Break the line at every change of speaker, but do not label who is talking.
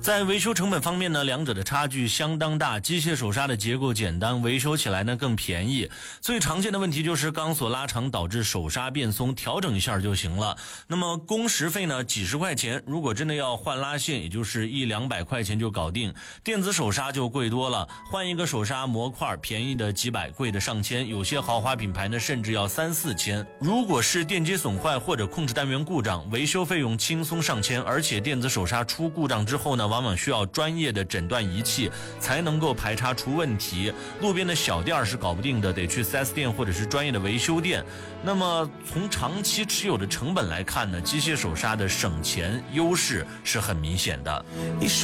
在维修成本方面呢，两者的差距相当大。机械手刹的结构简单，维修起来呢更便宜。最常见的问题就是钢索拉长导致手刹变松，调整一下就行了。那么工时费呢几十块钱，如果真的要换拉线，也就是100-200块钱就搞定。电子手刹就贵多了，换一个手刹模块，便宜的几百，贵的上千，有些豪华品牌呢甚至要3-4千。如果是电机损坏或者控制单元故障，维修费用轻松上千，而且电子手刹出故障之后呢，往往需要专业的诊断仪器才能够排查出问题，路边的小店是搞不定的，得去 4S 店或者是专业的维修店。那么从长期持有的成本来看呢，机械手刹的省钱优势是很明显的。